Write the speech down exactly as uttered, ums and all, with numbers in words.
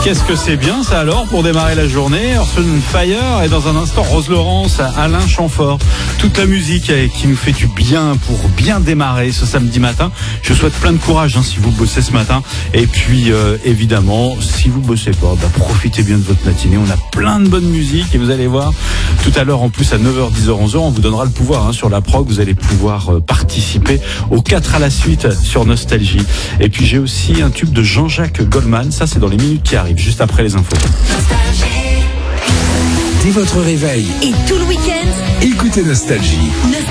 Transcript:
Qu'est-ce que c'est bien ça alors pour démarrer la journée. Earth and Fire et dans un instant Rose Laurence, Alain Chamfort. Toute la musique qui nous fait du bien pour bien démarrer ce samedi matin. Je souhaite plein de courage hein, si vous bossez ce matin. Et puis euh, évidemment, si vous bossez pas, bah, profitez bien de votre matinée. On a plein de bonne musique et vous allez voir tout à l'heure en plus à neuf heures, dix heures, onze heures, on vous donnera le pouvoir hein, sur la prog. Vous allez pouvoir euh, participer aux quatre à la suite sur Nostalgie. Et puis j'ai aussi un tube de Jean-Jacques Goldman. Ça c'est dans les minutes qui arrivent. Juste après les infos. Dès votre réveil et tout le week-end, écoutez Nostalgie. Nostalgie.